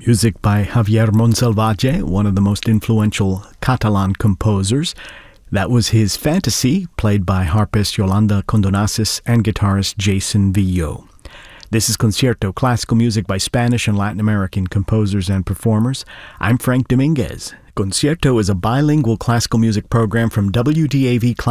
Music by Javier Monsalvatge, one of the most influential Catalan composers. That was his Fantasy, played by harpist Yolanda Condonassis and guitarist Jason Villo. This is Concierto, classical music by Spanish and Latin American composers and performers. I'm Frank Dominguez. Concierto is a bilingual classical music program from WDAV Classical